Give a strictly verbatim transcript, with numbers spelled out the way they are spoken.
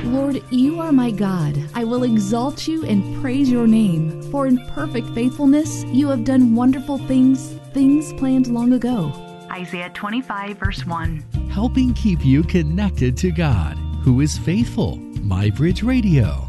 Lord, you are my God. I will exalt you and praise your name. For in perfect faithfulness, you have done wonderful things, things planned long ago. Isaiah twenty-five, verse one. Helping keep you connected to God, who is faithful. MyBridge Radio.